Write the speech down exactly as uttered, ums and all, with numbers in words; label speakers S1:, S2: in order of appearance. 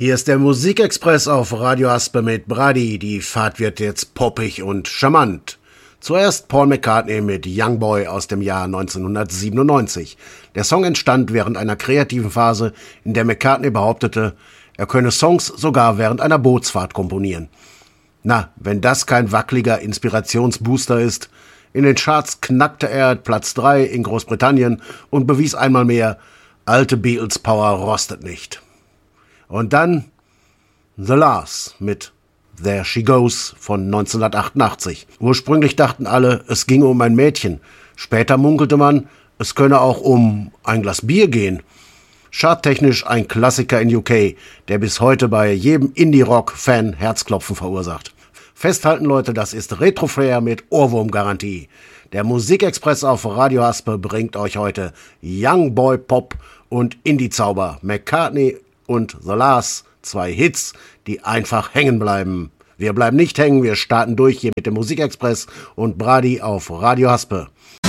S1: Hier ist der Musikexpress auf Radio Aspe mit Brady. Die Fahrt wird jetzt poppig und charmant. Zuerst Paul McCartney mit Young Boy aus dem Jahr neunzehnhundertsiebenundneunzig. Der Song entstand während einer kreativen Phase, in der McCartney behauptete, er könne Songs sogar während einer Bootsfahrt komponieren. Na, wenn das kein wackeliger Inspirationsbooster ist. In den Charts knackte er Platz drei in Großbritannien und bewies einmal mehr, alte Beatles-Power rostet nicht. Und dann The La's mit There She Goes von neunzehnhundertachtundachtzig. Ursprünglich dachten alle, es ginge um ein Mädchen. Später munkelte man, es könne auch um ein Glas Bier gehen. Charttechnisch ein Klassiker in U K, der bis heute bei jedem Indie-Rock-Fan Herzklopfen verursacht. Festhalten, Leute, das ist Retro-Flair mit Ohrwurm-Garantie. Der Musikexpress auf Radio Aspe bringt euch heute Young Boy Pop und Indie-Zauber. McCartney und The La's, zwei Hits, die einfach hängen bleiben. Wir bleiben nicht hängen, wir starten durch hier mit dem Musikexpress und Brady auf Radio Aspe.